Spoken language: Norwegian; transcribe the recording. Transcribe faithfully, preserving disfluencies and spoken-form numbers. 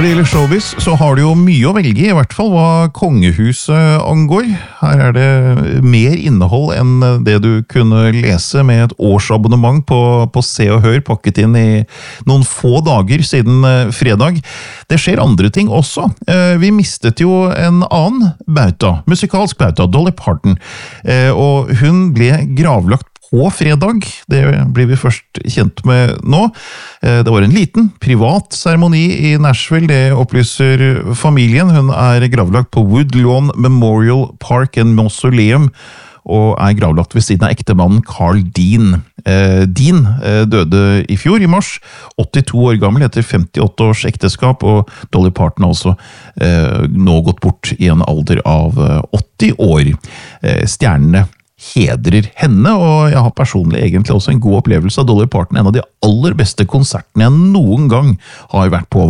Når det gjelder showbiz, så har du jo mye å velge, i hvert fall hva kongehuset angår. Her er det mer innhold enn det du kunne lese med et årsabonnement på, på Se og Hør, pakket inn i noen få dager siden fredag. Det skjer andre ting også. Vi mistet jo en annen bauta, musikalsk bauta, Dolly Parton, og hun ble gravlagt på fredag. Det blir vi først kjent med nå. Det var en liten, privat seremoni i Nashville, det opplyser familien. Hun er gravlagt på Woodlawn Memorial Park and Mausoleum, og er gravlagt ved siden av ektemannen Carl Dean. Eh, Dean eh, døde i fjor, i mars, åttito år gammel, etter femtiåtte års ekteskap, og Dolly Parton har også eh, nå gått bort i en alder av åtti år. Eh, stjernene hedrer henne, og jeg har personlig egentlig også en god opplevelse av Dolly Parton. En av de aller beste konsertene jeg noen gang har vært på,